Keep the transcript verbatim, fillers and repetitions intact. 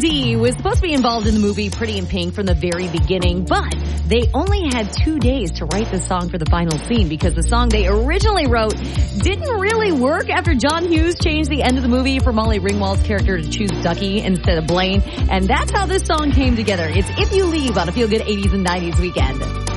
D was supposed to be involved in the movie Pretty in Pink from the very beginning, but they only had two days to write the song for the final scene because the song they originally wrote didn't really work after John Hughes changed the end of the movie for Molly Ringwald's character to choose Ducky instead of Blaine. And that's how this song came together. It's If You Leave on a Feel Good eighties and nineties weekend.